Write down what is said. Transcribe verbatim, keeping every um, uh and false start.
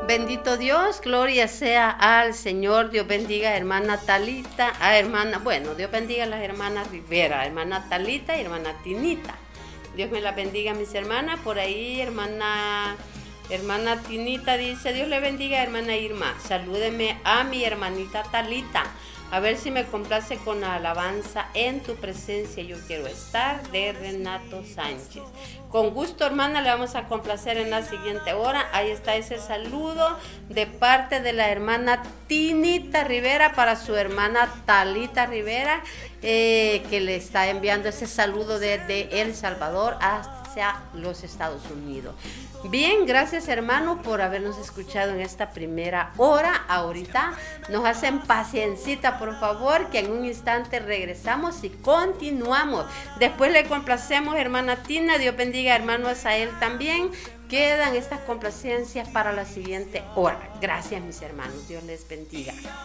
Bendito Dios, gloria sea al Señor. Dios bendiga a hermana Talita, a hermana, bueno, Dios bendiga a las hermanas Rivera, hermana Talita y hermana Tinita. Dios me la bendiga a mis hermanas. Por ahí, hermana, hermana Tinita dice, Dios le bendiga, hermana Irma. Salúdeme a mi hermanita Talita. A ver si me complace con la alabanza En tu presencia yo quiero estar, de Renato Sánchez. Con gusto, hermana, le vamos a complacer en la siguiente hora. Ahí está ese saludo de parte de la hermana Tinita Rivera para su hermana Talita Rivera, eh, que le está enviando ese saludo desde El Salvador hacia los Estados Unidos. Bien, gracias, hermano, por habernos escuchado en esta primera hora. Ahorita nos hacen paciencita, por favor, que en un instante regresamos y continuamos. Después le complacemos, hermana Tina. Dios bendiga, hermano Asael también. Quedan estas complacencias para la siguiente hora. Gracias, mis hermanos. Dios les bendiga.